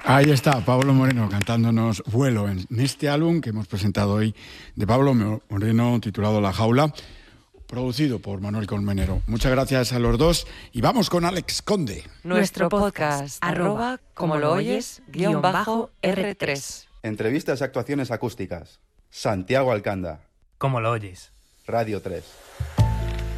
Ahí está, Pablo Moreno cantándonos Vuelo en este álbum que hemos presentado hoy de Pablo Moreno titulado La Jaula, producido por Manuel Colmenero. Muchas gracias a los dos y vamos con Alex Conde. Nuestro podcast, como lo oyes, _R3. Entrevistas y actuaciones acústicas. Santiago Alcanda. Como lo oyes. Radio 3.